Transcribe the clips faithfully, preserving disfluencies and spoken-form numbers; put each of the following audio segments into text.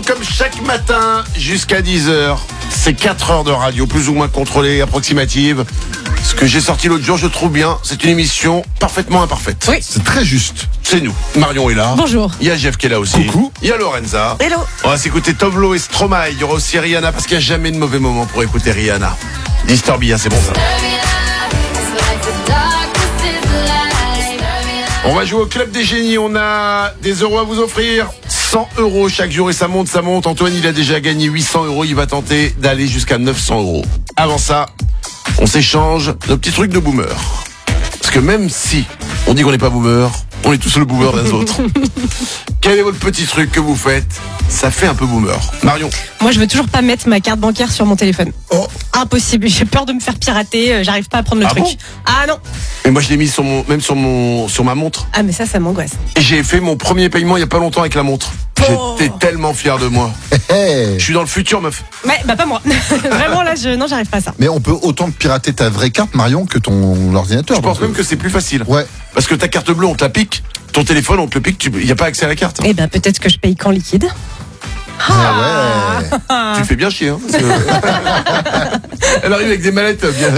comme chaque matin jusqu'à dix heures. C'est quatre heures de radio, plus ou moins contrôlée, approximative. Ce que j'ai sorti l'autre jour, je trouve bien. C'est une émission parfaitement imparfaite. Oui. C'est très juste. C'est nous. Marion est là. Bonjour. Il y a Jeff qui est là aussi. Coucou. Il y a Lorenza. Hello. On va s'écouter Tovlo et Stromae. Il y aura aussi Rihanna parce qu'il n'y a jamais de mauvais moment pour écouter Rihanna. Disturbia, c'est bon ça. On va jouer au Club des Génies. On a des euros à vous offrir. cent euros chaque jour et ça monte, ça monte. Antoine, il a déjà gagné huit cents euros. Il va tenter d'aller jusqu'à neuf cents euros. Avant ça, on s'échange nos petits trucs de boomer. Parce que même si on dit qu'on n'est pas boomer, on est tous le boomer des autres. Quel est votre petit truc que vous faites? Ça fait un peu boomer. Marion? Moi, je veux toujours pas mettre ma carte bancaire sur mon téléphone. Oh. Impossible. J'ai peur de me faire pirater. euh, J'arrive pas à prendre le Ah truc. bon Ah non. Et moi, je l'ai mis sur mon, même sur mon, sur ma montre. Ah mais ça, ça m'angoisse. Et j'ai fait mon premier paiement il y a pas longtemps avec la montre. Oh. J'étais tellement fier de moi. Hey. Je suis dans le futur, meuf. Ouais, bah pas moi. Vraiment là, je non, j'arrive pas à ça. Mais on peut autant pirater ta vraie carte, Marion, que ton ordinateur. Je pense donc, même que c'est plus facile. Ouais. Parce que ta carte bleue, on te la pique. Ton téléphone, on te le pique. Il n'y a pas accès à la carte. Eh ben peut-être que je paye qu'en liquide. Ah ouais. Tu fais bien chier. Hein, parce que- Elle arrive avec des mallettes. Bien.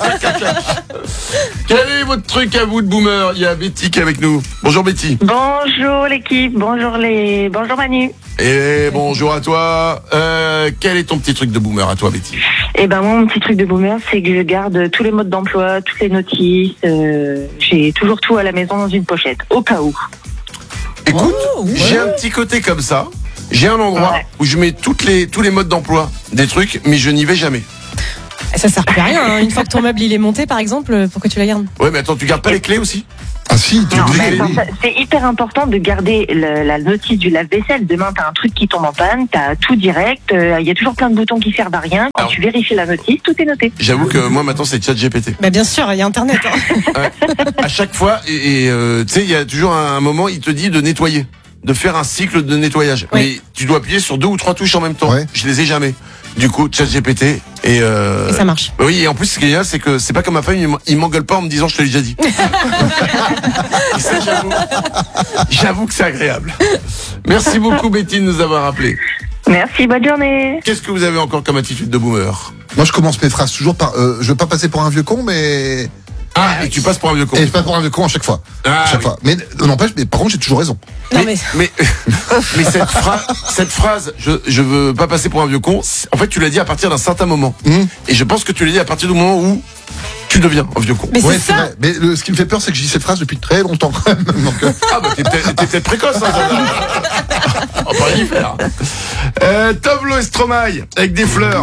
Quel est votre truc à vous de boomer? Il y a Betty qui est avec nous. Bonjour Betty. Bonjour l'équipe, bonjour les, bonjour Manu. Et bonjour à toi. Euh, quel est ton petit truc de boomer à toi, Betty? Eh ben moi, mon petit truc de boomer, c'est que je garde tous les modes d'emploi, toutes les notices. euh, j'ai toujours tout à la maison dans une pochette, au cas où. Écoute, Oh, ouais. j'ai un petit côté comme ça. J'ai un endroit Ouais. où je mets toutes les, tous les modes d'emploi des trucs, mais je n'y vais jamais. Ça sert plus à rien. Hein. Une fois que ton meuble il est monté, par exemple, pourquoi tu la gardes? Ouais, mais attends, tu gardes pas les clés aussi? Ah si, tu es Non, obligé. mais oui. attends, ça- c'est hyper important de garder le- la notice du lave-vaisselle. Demain, t'as un truc qui tombe en panne, t'as tout direct. Il y a toujours plein de boutons qui servent à rien. Quand Alors- tu vérifies la notice, tout est noté. J'avoue que moi maintenant c'est ChatGPT. Bah bien sûr, il y a Internet. Hein. À chaque fois, et, et, euh, tu sais, il y a toujours un, un moment, il te dit de nettoyer, de faire un cycle de nettoyage. Oui. Mais tu dois appuyer sur deux ou trois touches en même temps. Ouais. Je les ai jamais. Du coup, ChatGPT et, euh, Et ça marche. bah oui, et en plus, ce qui est génial, c'est que c'est pas comme ma femme, il m- il m'engueule pas en me disant je te l'ai déjà dit. Et ça, j'avoue, j'avoue que c'est agréable. Merci beaucoup, Betty, de nous avoir appelé. Merci, bonne journée. Qu'est-ce que vous avez encore comme attitude de boomer? Moi, je commence mes phrases toujours par. Euh, je veux pas passer pour un vieux con, mais. Ah, et tu passes pour un vieux con. Et je passe pour un vieux con à chaque fois. Ah, à chaque oui. fois. Mais euh, n'empêche, mais par contre, j'ai toujours raison. Non mais Mais, mais cette, phra- cette phrase, je, je veux pas passer pour un vieux con, c'est- en fait, tu l'as dit à partir d'un certain moment. Mmh. Et je pense que tu l'as dit à partir du moment où tu deviens un vieux con. mais Ouais, c'est c'est ça. vrai. Mais le- ce qui me fait peur, c'est que je dis cette phrase depuis très longtemps quand même. Donc, euh, Ah, bah, t'es peut-être t'es peut-être précoce, hein, ça. On va pas y faire. Euh, Tovlo et Stromae, avec des fleurs.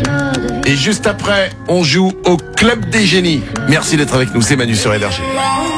Et juste après, on joue au Club des Génies. Merci d'être avec nous, c'est Manu sur Énergie.